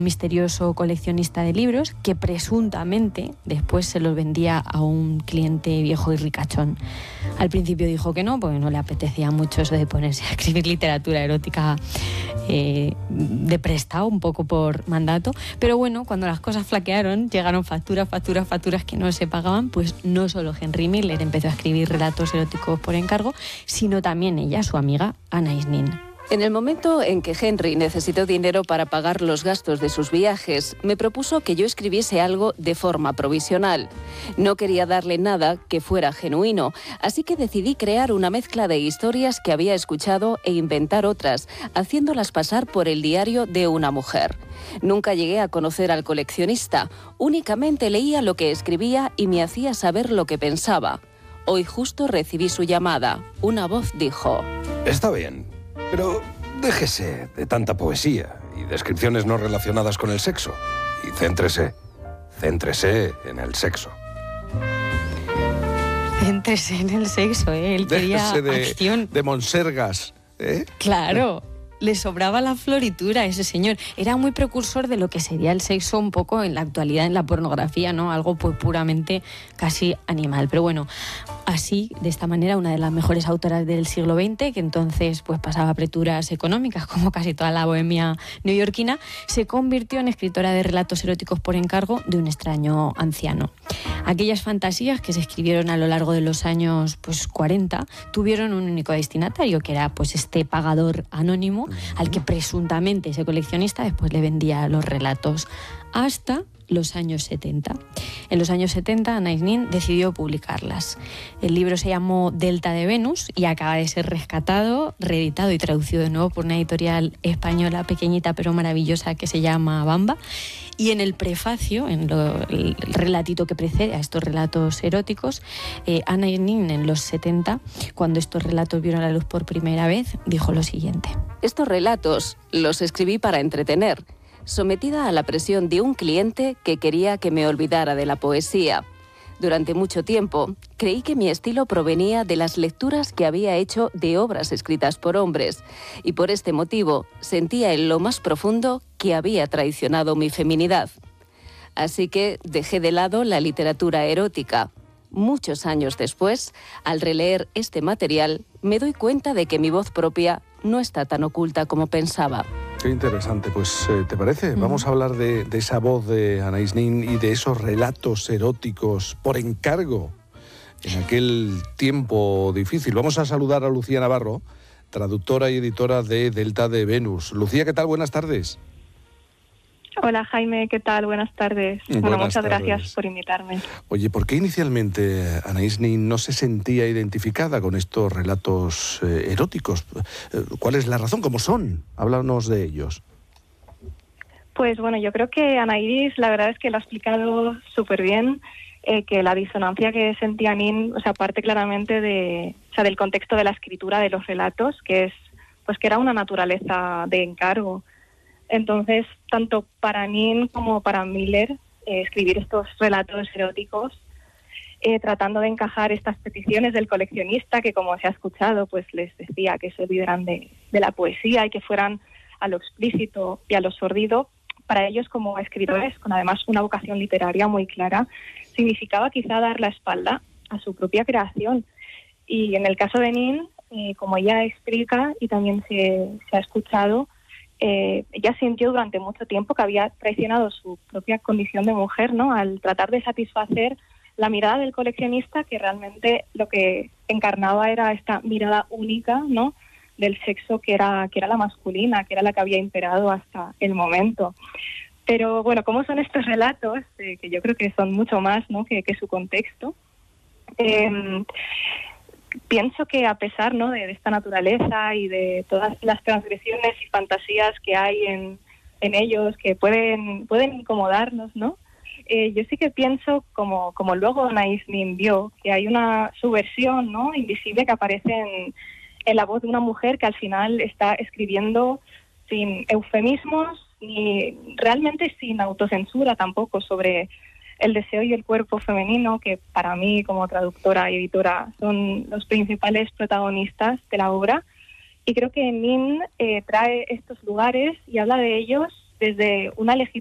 misterioso coleccionista de libros que presuntamente después se los vendía a un cliente viejo y ricachón. Al principio dijo que no, porque no le apetecía mucho eso de ponerse a escribir literatura erótica de prestado, un poco por mandato, pero bueno, cuando las cosas flaquearon, llegaron facturas que no se pagaban, pues no solo Henry Miller empezó a escribir relatos eróticos por encargo, sino también ella, su amiga Anais Nin. En el momento en que Henry necesitó dinero para pagar los gastos de sus viajes, me propuso que yo escribiese algo de forma provisional. No quería darle nada que fuera genuino, así que decidí crear una mezcla de historias que había escuchado e inventar otras, haciéndolas pasar por el diario de una mujer. Nunca llegué a conocer al coleccionista, únicamente leía lo que escribía y me hacía saber lo que pensaba. Hoy justo recibí su llamada. Una voz dijo: Está bien. Pero déjese de tanta poesía y descripciones no relacionadas con el sexo y céntrese en el sexo. Céntrese en el sexo, él quería acción. De monsergas, ¿eh? Claro. Le sobraba la floritura a ese señor. Era muy precursor de lo que sería el sexo un poco en la actualidad, en la pornografía, ¿no? Algo pues puramente casi animal. Pero bueno, así, de esta manera, una de las mejores autoras del siglo XX, que entonces pues pasaba apreturas económicas, como casi toda la bohemia neoyorquina, se convirtió en escritora de relatos eróticos por encargo de un extraño anciano. Aquellas fantasías que se escribieron a lo largo de los años pues 40 tuvieron un único destinatario, que era pues este pagador anónimo al que presuntamente ese coleccionista después le vendía los relatos, hasta los años 70. En los años 70, Anais Nin decidió publicarlas. El libro se llamó Delta de Venus y acaba de ser rescatado, reeditado y traducido de nuevo por una editorial española pequeñita pero maravillosa que se llama Bamba. Y en el prefacio, el relatito que precede a estos relatos eróticos, Anais Nin en los 70, cuando estos relatos vieron la luz por primera vez, dijo lo siguiente: Estos relatos los escribí para entretener, sometida a la presión de un cliente que quería que me olvidara de la poesía. Durante mucho tiempo, creí que mi estilo provenía de las lecturas que había hecho de obras escritas por hombres, y por este motivo sentía en lo más profundo que había traicionado mi feminidad. Así que dejé de lado la literatura erótica. Muchos años después, al releer este material, me doy cuenta de que mi voz propia no está tan oculta como pensaba. Qué interesante, pues ¿te parece? Vamos a hablar de esa voz de Anais Nin y de esos relatos eróticos por encargo en aquel tiempo difícil. Vamos a saludar a Lucía Navarro, traductora y editora de Delta de Venus. Lucía, ¿qué tal? Buenas tardes. Hola Jaime, ¿qué tal? Buenas tardes. Muchas gracias por invitarme. Oye, ¿por qué inicialmente Anais Nin no se sentía identificada con estos relatos eróticos? ¿Cuál es la razón? ¿Cómo son? Háblanos de ellos. Pues bueno, yo creo que Anais, la verdad es que lo ha explicado súper bien, que la disonancia que sentía Nin, parte claramente del contexto de la escritura de los relatos, que es pues que era una naturaleza de encargo. Entonces, tanto para Nin como para Miller, escribir estos relatos eróticos, tratando de encajar estas peticiones del coleccionista, que como se ha escuchado, pues les decía que se olvidaran de la poesía y que fueran a lo explícito y a lo sórdido, para ellos como escritores, con además una vocación literaria muy clara, significaba quizá dar la espalda a su propia creación. Y en el caso de Nin, como ella explica y también se ha escuchado, ella sintió durante mucho tiempo que había traicionado su propia condición de mujer, ¿no? Al tratar de satisfacer la mirada del coleccionista, que realmente lo que encarnaba era esta mirada única, ¿no?, del sexo que era la masculina, que era la que había imperado hasta el momento. Pero bueno, ¿cómo son estos relatos? Que yo creo que son mucho más, ¿no?, que su contexto. Pienso que a pesar, ¿no?, de esta naturaleza y de todas las transgresiones y fantasías que hay en ellos, que pueden incomodarnos, ¿no? Yo sí que pienso, como luego Anais Nin vio, que hay una subversión, ¿no?, invisible que aparece en la voz de una mujer que al final está escribiendo sin eufemismos ni realmente sin autocensura tampoco sobre el deseo y el cuerpo femenino, que para mí como traductora y editora son los principales protagonistas de la obra. Y creo que Nin trae estos lugares y habla de ellos desde una